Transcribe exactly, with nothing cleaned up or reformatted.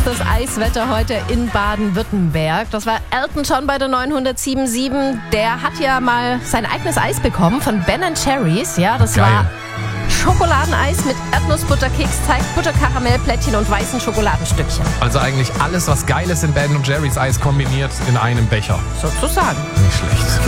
das Eiswetter heute in Baden-Württemberg. Das war Elton John bei der neunhundertsieben Komma sieben. Der hat ja mal sein eigenes Eis bekommen von Ben and Jerry's. Ja, das Geil. war Schokoladeneis mit Erdnussbutterkeks, Teig, Butterkaramellplättchen und weißen Schokoladenstückchen. Also eigentlich alles, was geil ist in Ben und Jerry's Eis kombiniert in einem Becher. Sozusagen. Nicht schlecht.